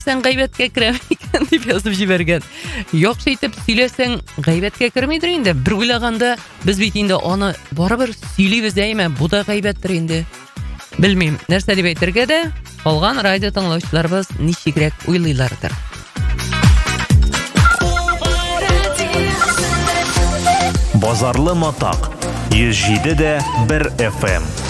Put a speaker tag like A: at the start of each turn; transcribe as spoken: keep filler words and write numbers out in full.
A: Сен гайбәткә керәме икән дип язып җибәргән. Яхшы итеп сөйләсәң, гайбәткә кермидер инде. Бер уйлаганда, без бит инде аны барыбер сөйлибез әйме, бу да гайбәттер инде. Белмим, нәрсә дип әйтергә дә, калган радио тыңлаучыларыбыз ничегрәк уйлыйлардыр.
B: Базарлы матак йөз җиде дә бер эф эм